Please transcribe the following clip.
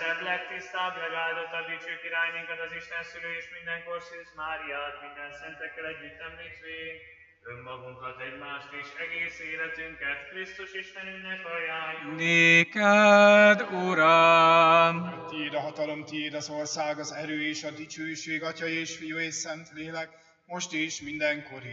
legszebb, legtisztább, legáldottabb, dicső királynénkat, az Isten szülő és mindenkor Szűz Máriát, minden szentekkel együtt említvén, önmagunkat, egymást és egész életünket Krisztus Istenünknek ajánljuk. Néked, Uram! Tiéd a hatalom, tiéd az ország, az erő és a dicsőség, Atya és Fiú és Szent Lélek, most és mindenkor